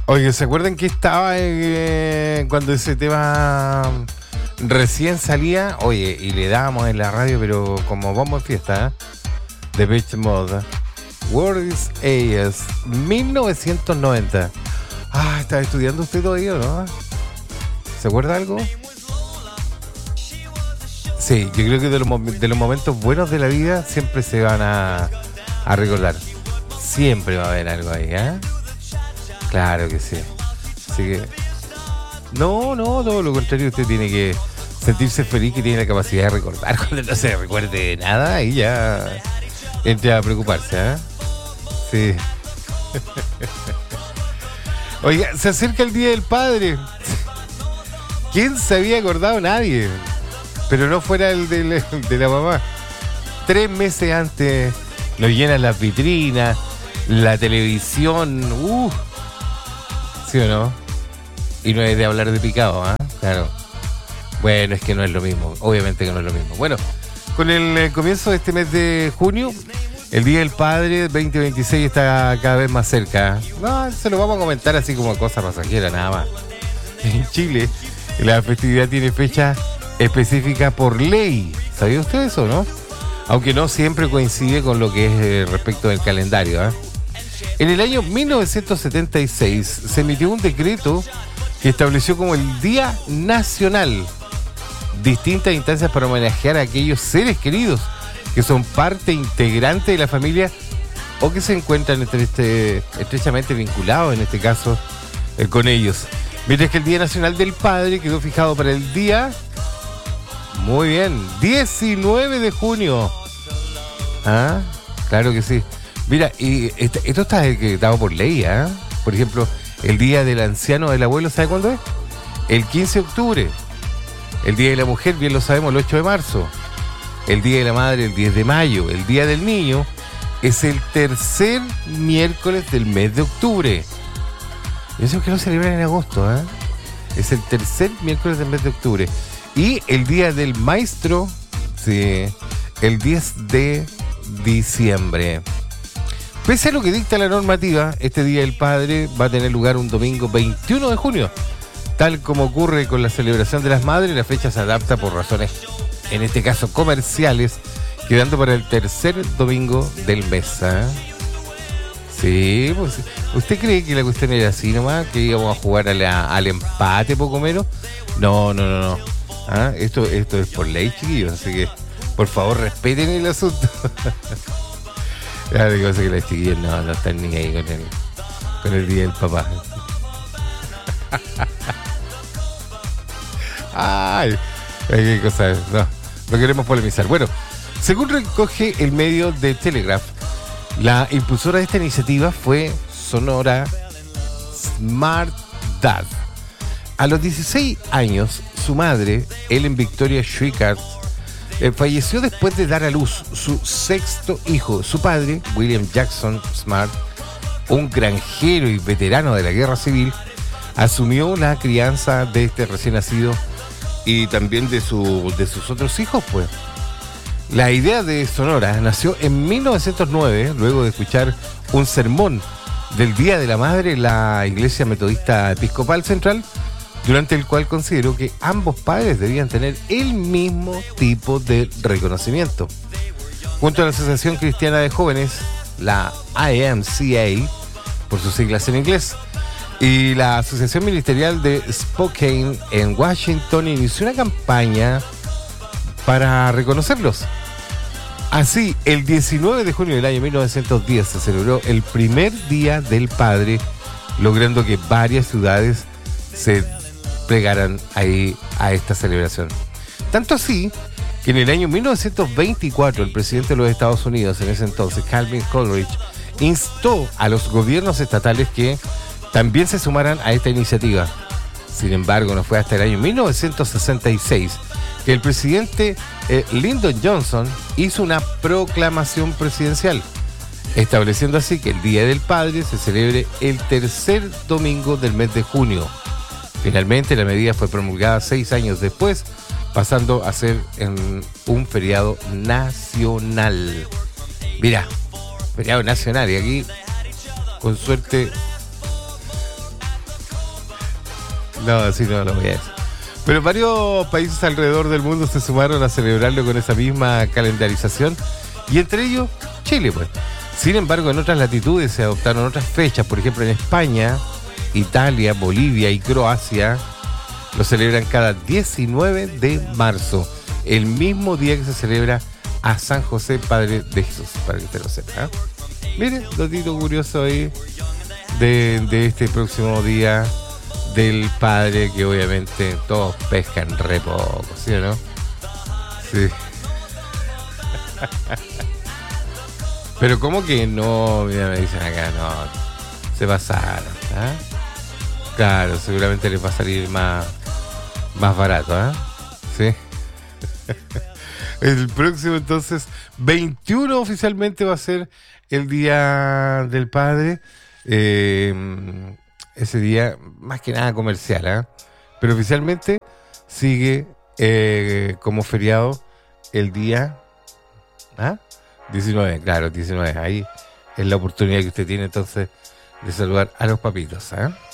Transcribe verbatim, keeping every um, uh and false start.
Oye, ¿se acuerdan que estaba eh, cuando ese tema recién salía? Oye, y le dábamos en la radio, pero como vamos a fiesta, ¿eh? The Beach Mode. World is A S, mil novecientos noventa. Ah, ¿estaba estudiando usted todavía, no? ¿Se acuerda algo? Sí, yo creo que de los, de los momentos buenos de la vida siempre se van a, a recordar. Siempre va a haber algo ahí, ¿eh? Claro que sí. Así que... No, no, todo lo contrario. Usted tiene que sentirse feliz que tiene la capacidad de recordar. Cuando no se recuerde de nada, ahí ya entra a preocuparse, ¿eh? Sí. Oiga, se acerca el Día del Padre. ¿Quién se había acordado? Nadie. Pero no fuera el de la, de la mamá. Tres meses antes nos llenan las vitrinas, la televisión. Uh, ¿Sí o no? Y no es de hablar de picado, ¿ah? ¿eh? Claro. Bueno, es que no es lo mismo. Obviamente que no es lo mismo. Bueno, con el, el comienzo de este mes de junio, el Día del Padre veinte veintiséis está cada vez más cerca. No, se lo vamos a comentar así como cosa pasajera, nada más. En Chile, la festividad tiene fecha específica por ley. ¿Sabía usted eso, no? Aunque no siempre coincide con lo que es eh, respecto del calendario, ¿eh? En el año mil novecientos setenta y seis se emitió un decreto que estableció como el Día Nacional distintas instancias para homenajear a aquellos seres queridos que son parte integrante de la familia o que se encuentran entre este, estrechamente vinculados, en este caso, eh, con ellos. Mientras que el Día Nacional del Padre quedó fijado para el día, muy bien, diecinueve de junio. Ah, claro que sí. Mira, y esto, esto está decretado por ley, ¿eh? Por ejemplo, el Día del Anciano del Abuelo, ¿sabe cuándo es? El quince de octubre. El Día de la Mujer, bien lo sabemos, el ocho de marzo. El Día de la Madre, el diez de mayo. El Día del Niño es el tercer miércoles del mes de octubre. Y eso es que lo celebran en agosto, ¿eh? Es el tercer miércoles del mes de octubre. Y el Día del Maestro, sí, el diez de diciembre. Pese a lo que dicta la normativa, este Día del Padre va a tener lugar un domingo veintiuno de junio. Tal como ocurre con la celebración de las madres, la fecha se adapta por razones, en este caso comerciales, quedando para el tercer domingo del mes, ¿eh? Sí, pues, ¿usted cree que la cuestión era así nomás? ¿Que íbamos a jugar a la, al empate poco menos? No, no, no, no. ¿Ah? Esto, esto es por ley, chiquillos, así que por favor respeten el asunto. Ya digo que las chiquillas no, no están ni ahí con el, con el Día del Papá. Ay, qué cosa, no, no queremos polemizar. Bueno, según recoge el medio de Telegraph, la impulsora de esta iniciativa fue Sonora Smart Dad. A los dieciséis años, su madre, Ellen Victoria Schwickart, eh, falleció después de dar a luz su sexto hijo. Su padre, William Jackson Smart, un granjero y veterano de la guerra civil, asumió la crianza de este recién nacido y también de, su, de sus otros hijos, pues. La idea de Sonora nació en mil novecientos nueve, luego de escuchar un sermón del Día de la Madre en la Iglesia Metodista Episcopal Central, durante el cual consideró que ambos padres debían tener el mismo tipo de reconocimiento. Junto a la Asociación Cristiana de Jóvenes, la I M C A, por sus siglas en inglés, y la Asociación Ministerial de Spokane en Washington, inició una campaña para reconocerlos. Así, el diecinueve de junio del año mil novecientos diez se celebró el primer Día del Padre, logrando que varias ciudades se plegaran ahí a esta celebración. Tanto así que en el año mil novecientos veinticuatro el presidente de los Estados Unidos, en ese entonces, Calvin Coolidge, instó a los gobiernos estatales que también se sumaran a esta iniciativa. Sin embargo, no fue hasta el año mil novecientos sesenta y seis que el presidente eh, Lyndon Johnson hizo una proclamación presidencial, estableciendo así que el Día del Padre se celebre el tercer domingo del mes de junio. Finalmente, la medida fue promulgada seis años después, pasando a ser en un feriado nacional. Mira, feriado nacional, y aquí, con suerte, No, sí, no lo voy a decir. Pero varios países alrededor del mundo se sumaron a celebrarlo con esa misma calendarización, y entre ellos Chile, pues. Sin embargo, en otras latitudes se adoptaron otras fechas. Por ejemplo, en España, Italia, Bolivia y Croacia lo celebran cada diecinueve de marzo, el mismo día que se celebra a San José, Padre de Jesús, para que usted lo sepa. ¿eh? Miren, datito curioso ahí de, de este próximo día del Padre, que obviamente todos pescan re poco, ¿sí o no? Sí. Pero ¿cómo que no? Mira, me dicen acá, no, se pasaron, ¿eh? Claro, seguramente les va a salir más, más barato, ¿eh? Sí. El próximo, entonces, veintiuno oficialmente va a ser el Día del Padre. Eh, ese día, más que nada comercial, ¿eh? Pero oficialmente sigue eh, como feriado el día ¿ah? diecinueve, claro, diecinueve. Ahí es la oportunidad que usted tiene entonces de saludar a los papitos, ¿eh?